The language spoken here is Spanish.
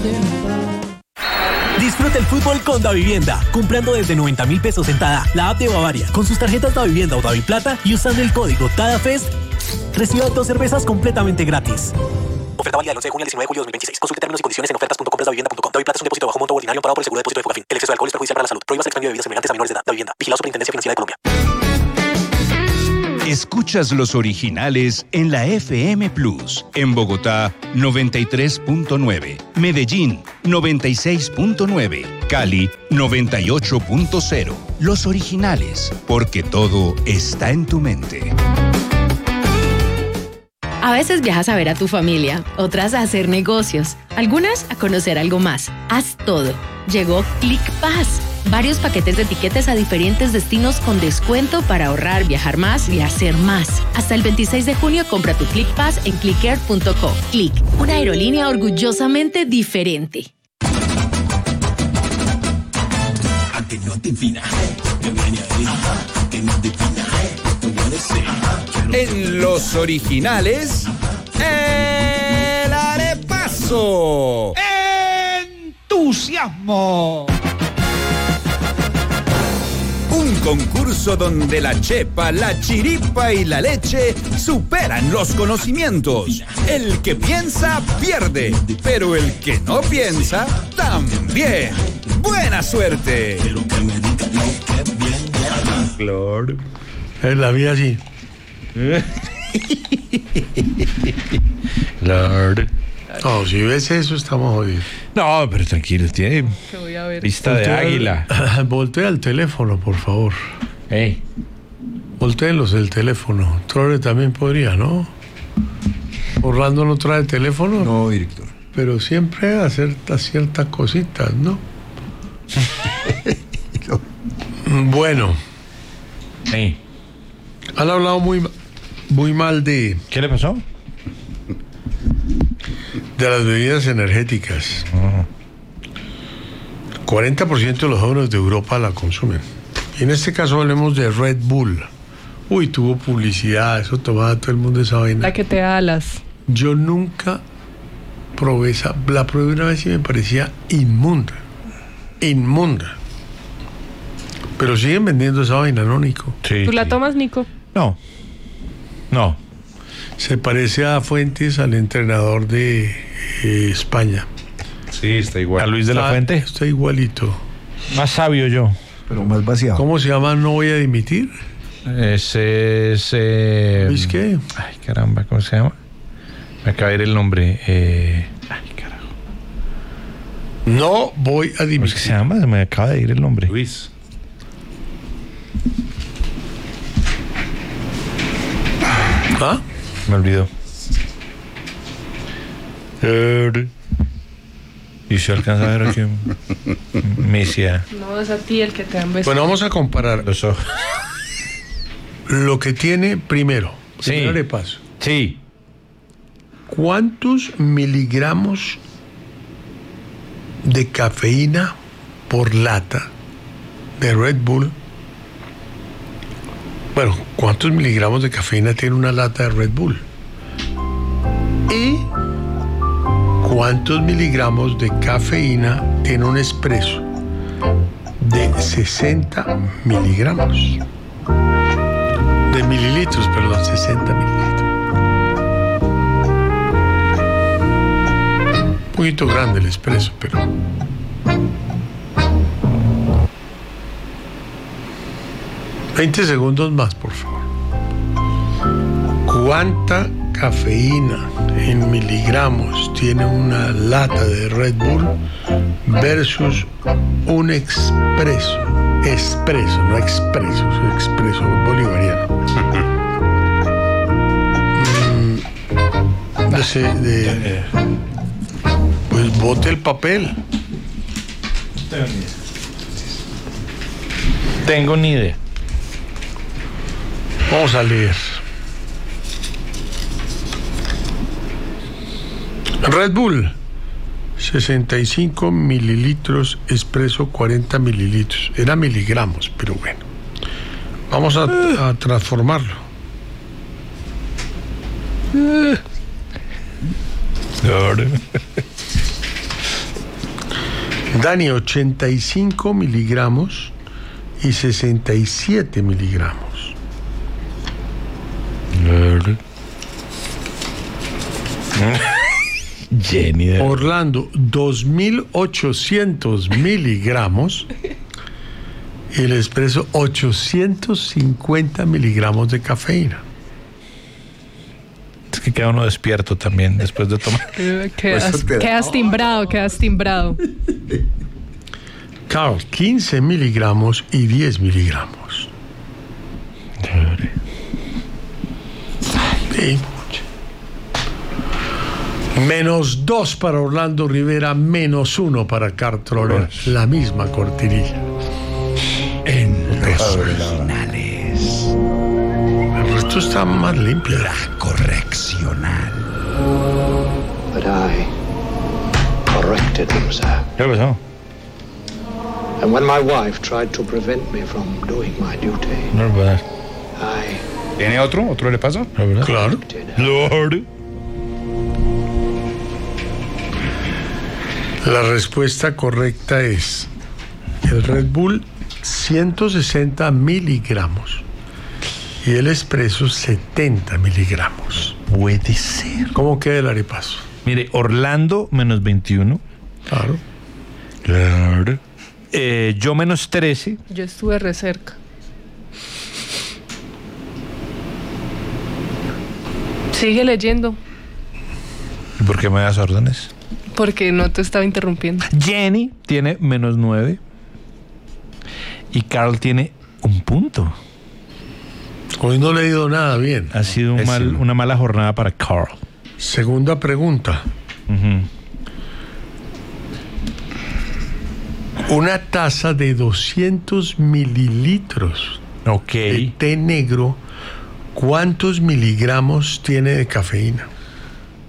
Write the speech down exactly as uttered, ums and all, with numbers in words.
Disfruta el fútbol con Davivienda, comprando desde noventa mil pesos en Tada, la app de Bavaria, con sus tarjetas Davivienda o Daviplata y usando el código TADAFEST, reciba dos cervezas completamente gratis. Oferta válida del once de junio al diecinueve de julio de dos mil veintiséis. Consulte términos y condiciones en ofertas punto compras davivienda punto com. Daviplata es un depósito bajo monto ordinario pagado por el seguro de depósito de Fogafín. El exceso de alcohol es perjudicial para la salud. Prohíbas el expendio de bebidas semejantes a menores de edad. Davivienda. Vigilado Superintendencia Financiera de Colombia. Escuchas los originales en la F M Plus. En Bogotá, noventa y tres punto nueve. Medellín, noventa y seis punto nueve. Cali, noventa y ocho punto cero. Los originales, porque todo está en tu mente. A veces viajas a ver a tu familia, otras a hacer negocios, algunas a conocer algo más. Haz todo. Llegó ClickPass. Varios paquetes de tiquetes a diferentes destinos con descuento para ahorrar, viajar más y hacer más. Hasta el veintiséis de junio compra tu ClickPass en click air punto co. Click, una aerolínea orgullosamente diferente. En los originales, el arepaso. ¡Entusiasmo! Un concurso donde la chepa, la chiripa y la leche superan los conocimientos. El que piensa, pierde. Pero el que no piensa, también. ¡Buena suerte! Claro. Es la vida así. Claro. No, si ves eso, estamos jodidos. No, pero tranquilo, tiene vista de águila. Voltea el teléfono, por favor. Hey. Voltéenlos el teléfono. Trore también podría, ¿no? Orlando no trae teléfono. No, director. Pero siempre hacer ciertas cositas, ¿no? Bueno. Sí. Han hablado muy, muy mal de... ¿Qué le pasó? De las bebidas energéticas. Uh-huh. cuarenta por ciento de los jóvenes de Europa la consumen. Y en este caso hablemos de Red Bull. Uy, tuvo publicidad, eso tomaba todo el mundo esa vaina. La que te da alas. Yo nunca probé esa, la probé una vez y me parecía inmunda. Inmunda. Pero siguen vendiendo esa vaina, ¿no, Nico? Sí, ¿Tú la sí. tomas, Nico? No. No. Se parece a Fuentes, al entrenador de eh, España. Sí, está igual. ¿A Luis de la Ah, Fuente? Está igualito. Más sabio yo. Pero más vaciado. ¿Cómo se llama? No voy a dimitir. Ese es... Eh, ¿Luis qué? Ay, caramba, ¿cómo se llama? Me acaba de ir el nombre. Eh, ay, carajo. No voy a ¿Cómo dimitir. es que se llama? Se me acaba de ir el nombre. Luis. ¿Ah? Me olvidó. Y se alcanza a ver aquí. Misia. No, es a ti el que te dan besos. Bueno, vamos a comparar Los ojos. lo que tiene primero. Sí. Primero le paso. Sí. ¿Cuántos miligramos de cafeína por lata de Red Bull? Bueno, ¿cuántos miligramos de cafeína tiene una lata de Red Bull? ¿Y cuántos miligramos de cafeína tiene un espresso de sesenta miligramos? De mililitros, perdón, sesenta mililitros. Un poquito grande el espresso, pero... veinte segundos más, por favor. ¿Cuánta cafeína en miligramos tiene una lata de Red Bull versus un expreso? Expreso, no expreso, es expreso bolivariano. mm, no sé, de, pues bote el papel. Tengo ni idea. Vamos a leer. Red Bull, sesenta y cinco mililitros, espresso cuarenta mililitros. Era miligramos, pero bueno. Vamos a, a transformarlo. Dani, ochenta y cinco miligramos y sesenta y siete miligramos. Jenny. De... Orlando, dos mil ochocientos miligramos y el espresso, ochocientos cincuenta miligramos de cafeína. Es que queda uno despierto también después de tomar. Quedas, quedas timbrado, quedas timbrado. Carl, quince miligramos y diez miligramos. Sí. Menos dos para Orlando Rivera, menos uno para Carl Troller. La misma cortinilla. En los originales. El resto está más limpio. La correccional. But I corrected them, sir. ¿Qué pasó? And when my wife tried to prevent me from doing my duty, No es verdad. I ¿Tiene otro? ¿Otro le pasó? No es verdad. Claro. did her. Lord. La respuesta correcta es el Red Bull ciento sesenta miligramos y el espresso setenta miligramos. Puede ser. ¿Cómo queda el arepaso? Mire, Orlando menos veintiuno. Claro. Claro. Eh, yo menos trece. Yo estuve re cerca. Sigue leyendo, ¿Y por qué me das órdenes? porque no te estaba interrumpiendo. Jenny tiene menos nueve. Y Carl tiene un punto. Hoy no he leído nada bien. Ha sido un mal, una mala jornada para Carl. Segunda pregunta. Uh-huh. Una taza de doscientos mililitros Ok. de té negro, ¿cuántos miligramos tiene de cafeína?